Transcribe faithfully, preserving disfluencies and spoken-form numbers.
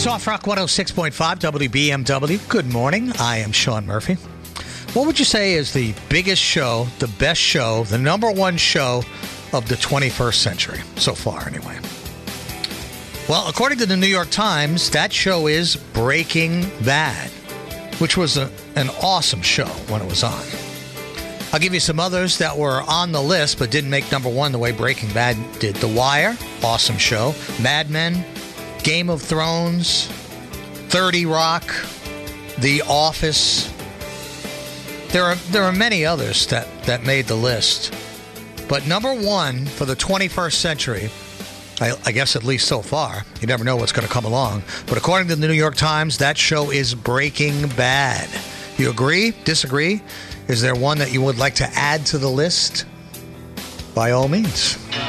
Soft Rock one oh six point five W B M W. Good morning. I am Sean Murphy. What would you say is the biggest show, the best show, the number one show of the twenty-first century so far, anyway? Well, according to the New York Times, that show is Breaking Bad, which was a, an awesome show when it was on. I'll give you some others that were on the list but didn't make number one the way Breaking Bad did. The Wire, awesome show. Mad Men, Game of Thrones, thirty Rock, The Office. There are there are many others that, that made the list. But number one for the twenty-first century, I, I guess at least so far, you never know what's going to come along, but according to the New York Times, that show is Breaking Bad. You agree? Disagree? Is there one that you would like to add to the list? By all means.